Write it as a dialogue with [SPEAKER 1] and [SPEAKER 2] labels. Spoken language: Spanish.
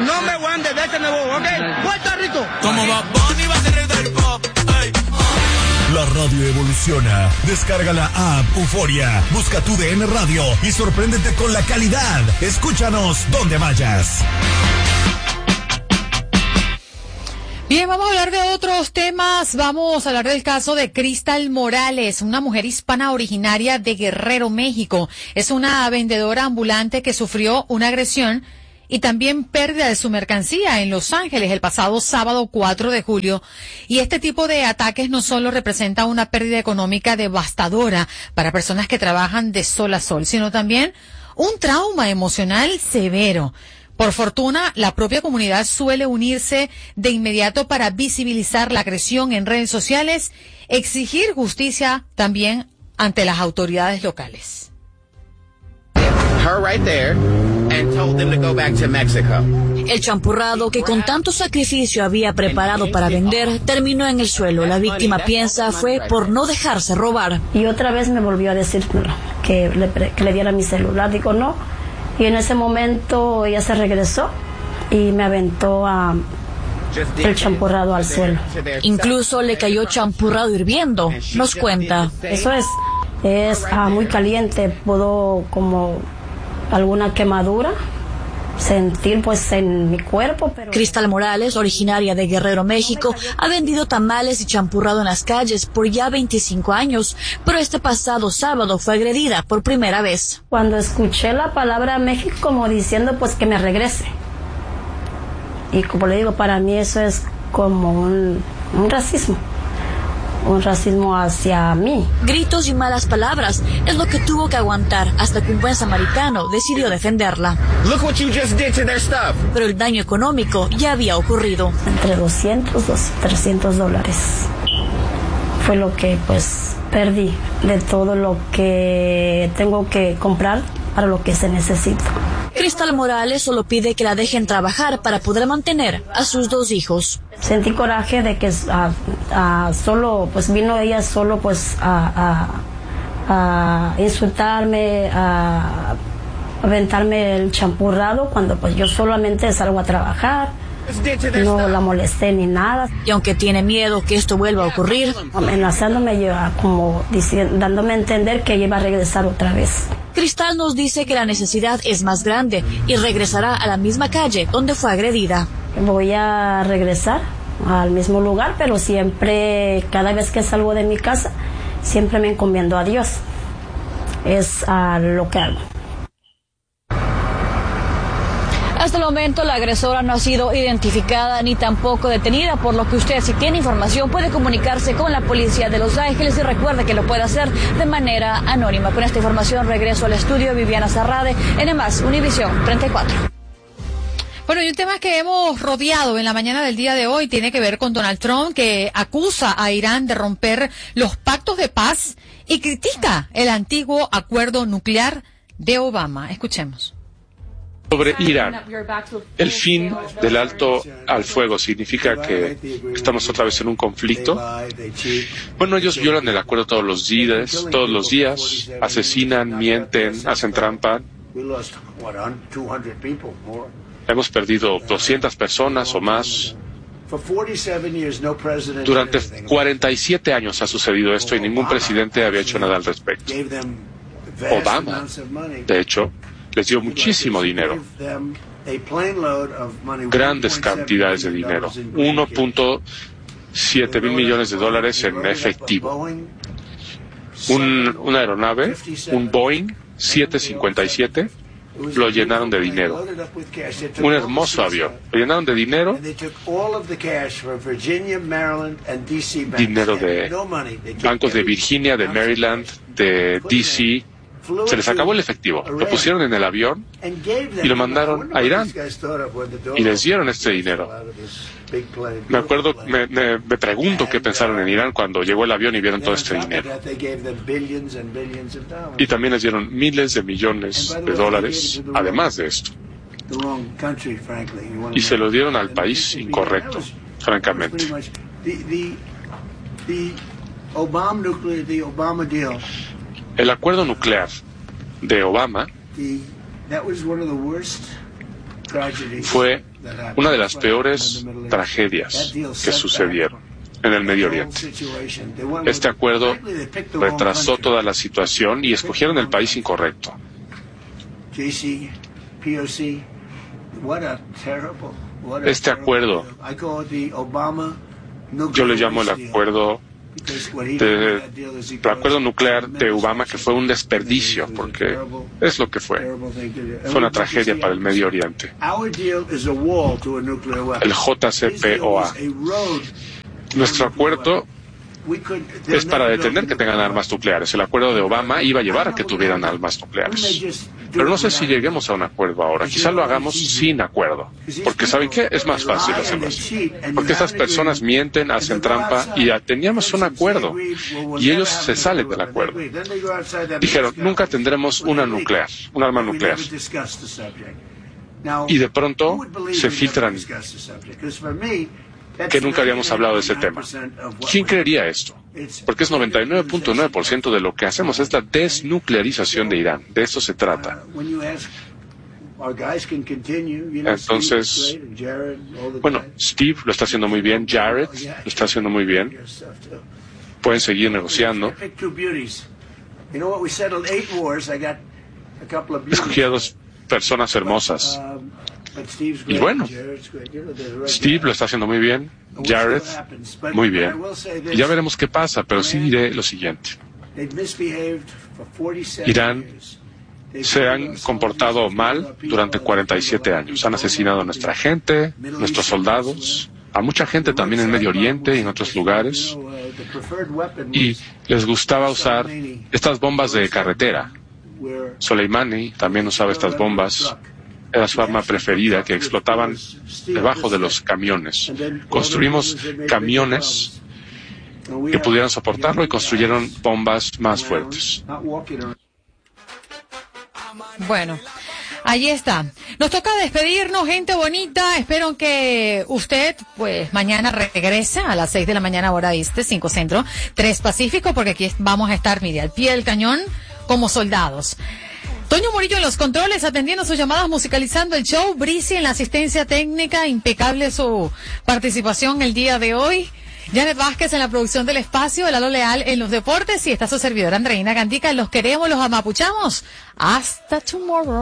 [SPEAKER 1] Number one de este nuevo, ¿ok? Puerto Rico.
[SPEAKER 2] Como Bad Bunny va a ser rey del pop. Ey.
[SPEAKER 3] La radio evoluciona. Descarga la app Euforia. Busca tu DN Radio y sorpréndete con la calidad. Escúchanos donde vayas.
[SPEAKER 4] Bien, vamos a hablar de otros temas. Vamos a hablar del caso de Cristal Morales, una mujer hispana originaria de Guerrero, México. Es una vendedora ambulante que sufrió una agresión y también pérdida de su mercancía en Los Ángeles el pasado sábado 4 de julio. Y este tipo de ataques no solo representa una pérdida económica devastadora para personas que trabajan de sol a sol, sino también un trauma emocional severo. Por fortuna, la propia comunidad suele unirse de inmediato para visibilizar la agresión en redes sociales, exigir justicia también ante las autoridades locales.
[SPEAKER 5] El champurrado que con tanto sacrificio había preparado para vender terminó en el suelo. La víctima piensa fue por no dejarse robar.
[SPEAKER 6] Y otra vez me volvió a decir que le diera mi celular. Digo, no. Y en ese momento ella se regresó y me aventó el champurrado al suelo.
[SPEAKER 5] Incluso le cayó champurrado hirviendo, nos cuenta.
[SPEAKER 6] Eso es muy caliente, puedo como alguna quemadura sentir pues en mi cuerpo. Pero...
[SPEAKER 5] Cristal Morales, originaria de Guerrero, México, ha vendido tamales y champurrado en las calles por ya 25 años, pero este pasado sábado fue agredida por primera vez.
[SPEAKER 6] Cuando escuché la palabra México, como diciendo pues que me regrese. Y como le digo, para mí eso es como un racismo. Un racismo hacia mí.
[SPEAKER 5] Gritos y malas palabras es lo que tuvo que aguantar hasta que un buen samaritano decidió defenderla.
[SPEAKER 1] Look what you just did to their stuff.
[SPEAKER 5] Pero el daño económico ya había ocurrido.
[SPEAKER 6] Entre $200 y $300 fue lo que pues perdí de todo lo que tengo que comprar para lo que se necesita.
[SPEAKER 5] Cristal Morales solo pide que la dejen trabajar para poder mantener a sus 2 hijos.
[SPEAKER 6] Sentí coraje de que solo, pues vino ella solo pues a insultarme, a aventarme el champurrado cuando pues yo solamente salgo a trabajar. No la molesté ni nada.
[SPEAKER 5] Y aunque tiene miedo que esto vuelva a ocurrir,
[SPEAKER 6] amenazándome, como dándome a entender que ella iba a regresar otra vez.
[SPEAKER 5] Cristal nos dice que la necesidad es más grande y regresará a la misma calle donde fue agredida.
[SPEAKER 6] Voy a regresar al mismo lugar, pero siempre, cada vez que salgo de mi casa, siempre me encomiendo a Dios. Es lo que hago.
[SPEAKER 5] Hasta el momento la agresora no ha sido identificada ni tampoco detenida, por lo que usted, si tiene información, puede comunicarse con la policía de Los Ángeles y recuerde que lo puede hacer de manera anónima. Con esta información regreso al estudio. Viviana Zarrade, NMAS, Univisión 34.
[SPEAKER 4] Bueno, y un tema que hemos rodeado en la mañana del día de hoy tiene que ver con Donald Trump, que acusa a Irán de romper los pactos de paz y critica el antiguo acuerdo nuclear de Obama. Escuchemos.
[SPEAKER 7] Sobre Irán, el fin del alto al fuego significa que estamos otra vez en un conflicto. Bueno, ellos violan el acuerdo todos los días, asesinan, mienten, hacen trampa. Hemos perdido 200 personas o más. Durante 47 años ha sucedido esto y ningún presidente había hecho nada al respecto. Obama, de hecho, les dio muchísimo dinero, grandes cantidades de dinero, 1.7 mil millones de dólares en efectivo. Una aeronave, un Boeing 757, lo llenaron de dinero. Un hermoso avión. Lo llenaron de dinero. Dinero de bancos de Virginia, de Maryland, de DC. Se les acabó el efectivo. Lo pusieron en el avión y lo mandaron a Irán. Y les dieron este dinero. Me acuerdo, me pregunto qué pensaron en Irán cuando llegó el avión y vieron todo este dinero. Y también les dieron miles de millones de dólares, además de esto. Y se lo dieron al país incorrecto, francamente. El acuerdo nuclear de Obama fue una de las peores tragedias que sucedieron en el Medio Oriente. Este acuerdo retrasó toda la situación y escogieron el país incorrecto. Este acuerdo, yo le llamo el acuerdo nuclear de Obama, que fue un desperdicio, porque es lo que fue. Fue una tragedia para el Medio Oriente. El JCPOA. Nuestro acuerdo es para detener que tengan armas nucleares. El acuerdo de Obama iba a llevar a que tuvieran armas nucleares. Pero no sé si lleguemos a un acuerdo ahora. Quizá lo hagamos sin acuerdo. Porque ¿saben qué? Es más fácil hacerlo así. Porque estas personas mienten, hacen trampa, y ya teníamos un acuerdo. Y ellos se salen del acuerdo. Dijeron, nunca tendremos un arma nuclear. Y de pronto se filtran que nunca habíamos hablado de ese tema. ¿Quién creería esto? Porque es 99.9% de lo que hacemos, es la desnuclearización de Irán. De eso se trata. Entonces, bueno, Steve lo está haciendo muy bien, Jared lo está haciendo muy bien. Pueden seguir negociando. Escogí a dos personas hermosas. Y bueno, Steve lo está haciendo muy bien, Jared muy bien. Y ya veremos qué pasa, pero sí diré lo siguiente. Irán se han comportado mal durante 47 años. Han asesinado a nuestra gente, nuestros soldados, a mucha gente también en Medio Oriente y en otros lugares. Y les gustaba usar estas bombas de carretera. Soleimani también usaba estas bombas. Era su arma preferida, que explotaban debajo de los camiones. Construimos camiones que pudieran soportarlo y construyeron bombas más fuertes.
[SPEAKER 4] Bueno, ahí está. Nos toca despedirnos, gente bonita. Espero que usted, pues, mañana regrese a las 6 de la mañana, hora este, 5 centro, 3 pacífico, porque aquí vamos a estar, mire, al pie del cañón como soldados. Toño Murillo en los controles, atendiendo sus llamadas, musicalizando el show. Brisi en la asistencia técnica, impecable su participación el día de hoy. Janet Vázquez en la producción del espacio, Lalo Leal en los deportes, y está su servidora Andreina Gandica. Los queremos, los amapuchamos. Hasta tomorrow.